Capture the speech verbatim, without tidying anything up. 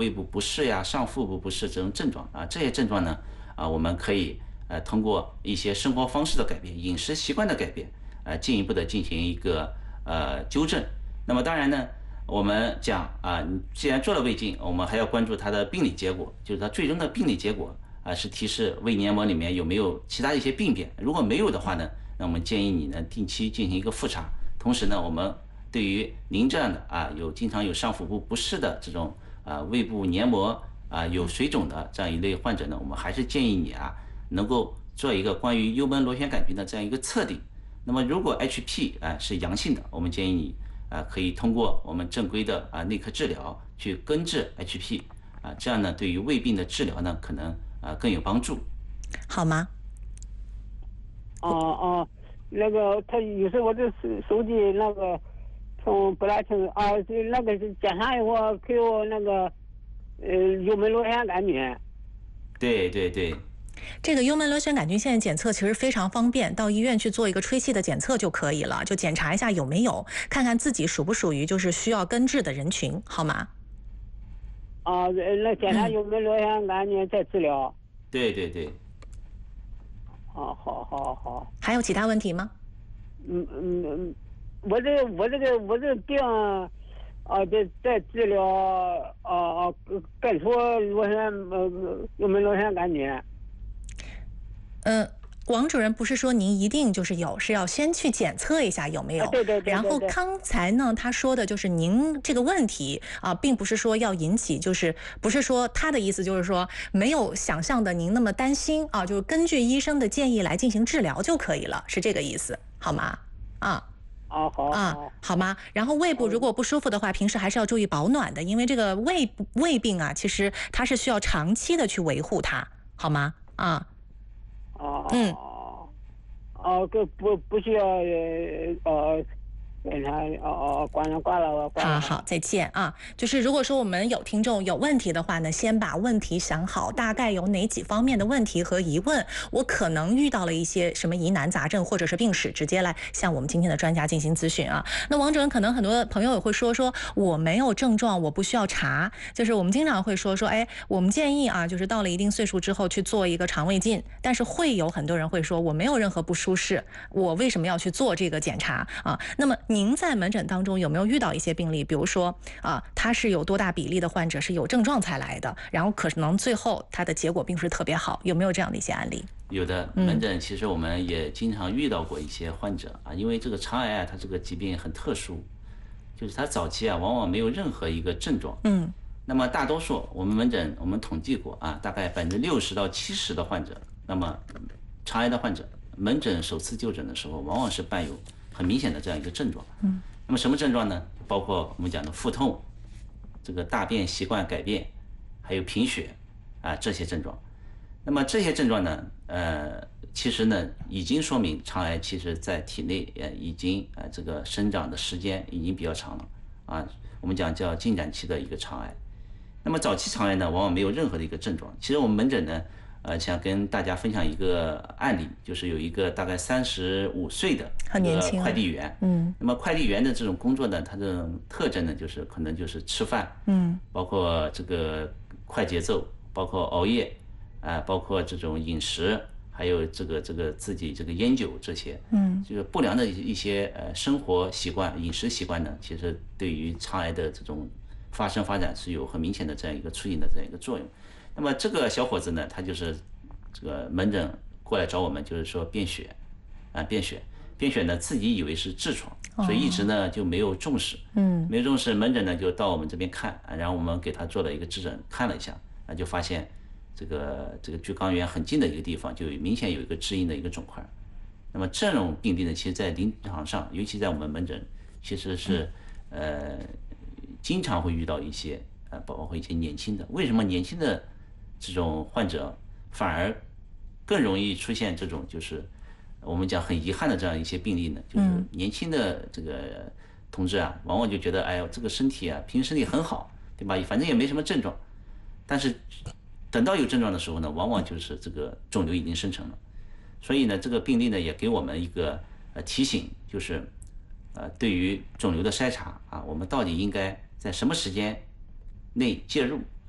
胃部不适呀、上腹部不适这种症状啊，这些症状呢啊，我们可以呃通过一些生活方式的改变、饮食习惯的改变，呃进一步的进行一个呃纠正。那么当然呢，我们讲啊，你既然做了胃镜，我们还要关注它的病理结果，就是它最终的病理结果啊，是提示胃黏膜里面有没有其他的一些病变。如果没有的话呢，那我们建议你呢定期进行一个复查。同时呢，我们对于您这样的啊有经常有上腹部不适的这种啊胃部黏膜啊有水肿的这样一类患者呢，我们还是建议你啊能够做一个关于幽门螺旋杆菌的这样一个测定。那么如果 H P 啊是阳性的，我们建议你啊可以通过我们正规的啊内科治疗去根治 H P 啊，这样呢对于胃病的治疗呢可能啊更有帮助， 好吗？ 哦哦，那个他有时候我这手手机那个从不大清啊，这那个是检查以后给我那个呃幽门螺旋杆菌。 对对对。 这个幽门螺旋杆菌现在检测其实非常方便，到医院去做一个吹气的检测就可以了，就检查一下有没有，看看自己属不属于就是需要根治的人群，好吗？ 啊，那检查幽门螺旋杆菌再治疗。 对对对。 哦，好好好。 还有其他问题吗？ 嗯嗯嗯，我这我这个我这个病啊，在在治疗啊啊，根除螺旋呃幽门螺旋杆菌。 嗯、呃，王主任不是说您一定就是有，是要先去检测一下有没有。 啊、对对 对, 对, 对。 然后刚才呢，他说的就是您这个问题啊，并不是说要引起，就是不是说他的意思就是说没有想象的您那么担心啊，就是根据医生的建议来进行治疗就可以了，是这个意思，好吗？啊。 啊好啊，好吗？然后胃部如果不舒服的话，平时还是要注意保暖的，因为这个胃胃病啊，其实它是需要长期的去维护它，好吗？啊， 哦， 嗯， 哦，这不不需要呃。检查哦哦，挂了挂了挂了。 好好，再见啊！就是如果说我们有听众有问题的话呢，先把问题想好，大概有哪几方面的问题和疑问，我可能遇到了一些什么疑难杂症或者是病史，直接来向我们今天的专家进行咨询啊。那王主任可能很多朋友也会说说我没有症状，我不需要查，就是我们经常会说说，哎，我们建议啊，就是到了一定岁数之后去做一个肠胃镜，但是会有很多人会说我没有任何不舒适，我为什么要去做这个检查啊？那么您在门诊当中有没有遇到一些病例，比如说啊，他是有多大比例的患者是有症状才来的，然后可能最后他的结果并不是特别好，有没有这样的一些案例？ 有的，门诊其实我们也经常遇到过一些患者啊，因为这个肠癌啊，它这个疾病很特殊，就是它早期啊往往没有任何一个症状， 嗯， 那么大多数我们门诊我们统计过啊，大概百分之六十到七十的患者，那么肠癌的患者门诊首次就诊的时候，往往是伴有很明显的这样一个症状， 嗯， 那么什么症状呢？包括我们讲的腹痛，这个大便习惯改变，还有贫血啊这些症状。那么这些症状呢，呃，其实呢已经说明肠癌其实在体内呃已经呃这个生长的时间已经比较长了啊，我们讲叫进展期的一个肠癌。那么早期肠癌呢，往往没有任何的一个症状。其实我们门诊呢。呃，想跟大家分享一个案例，就是有一个大概三十五岁的一个快递员， 嗯， 那么快递员的这种工作呢，它的特征呢，就是可能就是吃饭， 嗯， 包括这个快节奏，包括熬夜，啊、呃，包括这种饮食，还有这个这个自己这个烟酒这些， 嗯， 就是不良的一些呃生活习惯、饮食习惯呢，其实对于肠癌的这种发生发展是有很明显的这样一个促进的这样一个作用。那么这个小伙子呢，他就是这个门诊过来找我们，就是说便血，啊便血，便血呢自己以为是痔疮，所以一直呢就没有重视， 嗯， 没有重视，门诊呢就到我们这边看，然后我们给他做了一个质诊，看了一下，啊就发现这个这个距肛源很近的一个地方就明显有一个致硬的一个肿块。那么这种病例呢，其实在临床上，尤其在我们门诊，其实是呃经常会遇到一些呃包括一些年轻的，为什么年轻的这种患者反而更容易出现这种就是我们讲很遗憾的这样一些病例呢？就是年轻的这个同志啊，往往就觉得哎呦这个身体啊，平时身体很好，对吧？反正也没什么症状，但是等到有症状的时候呢，往往就是这个肿瘤已经生成了。所以呢，这个病例呢也给我们一个呃提醒，就是呃对于肿瘤的筛查啊，我们到底应该在什么时间内介入